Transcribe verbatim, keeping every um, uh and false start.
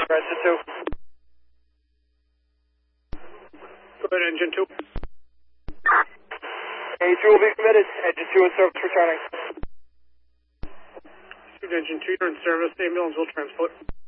engine two. Go ahead, engine two. A two will be committed. Engine two in service returning. Engine two, you're in service. Ambulance will transport.